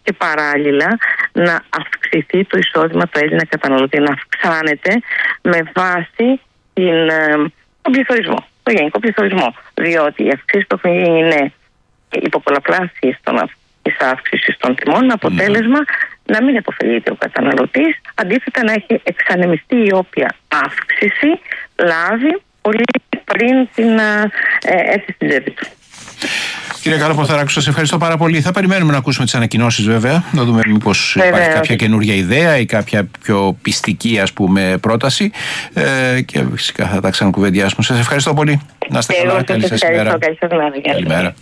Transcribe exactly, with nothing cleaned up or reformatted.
και παράλληλα να αυξηθεί το εισόδημα του Έλληνα καταναλωτή, να αυξάνεται με βάση την, τον πληθωρισμό, το γενικό πληθωρισμό. Διότι οι αυξήσεις που έχουν γίνει είναι υποπολαπλάσιες της αύξησης των τιμών, αποτέλεσμα mm. να μην επωφελείται ο καταναλωτής, αντίθετα να έχει εξανεμιστεί η όποια αύξηση λάβει πολύ πριν την ε, έρθει στην τσέπη του. Κύριε Καλοποθαράκου, σας ευχαριστώ πάρα πολύ. Θα περιμένουμε να ακούσουμε τις ανακοινώσεις βέβαια, να δούμε μήπως υπάρχει κάποια καινούργια ιδέα ή κάποια πιο πιστική, ας πούμε, πρόταση, ε, και φυσικά θα τα ξανακουβεντιάσουμε. Σας ευχαριστώ πολύ. Να είστε καλά. Καλή σας ημέρα. Καλημέρα.